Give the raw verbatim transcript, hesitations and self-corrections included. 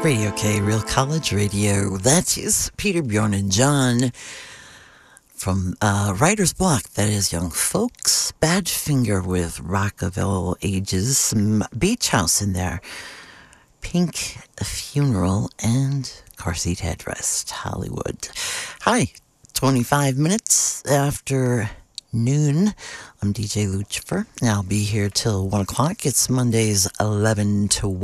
Radio K, Real College Radio. That is Peter, Bjorn, and John from uh, Writer's Block. That is Young Folks. Badfinger with Rock of All Ages. Some Beach House in there. Pink Funeral and Car Seat Headrest. Hollywood. Hi, twenty-five minutes after noon. I'm D J Lucifer, and I'll be here till one o'clock. It's Mondays eleven to one.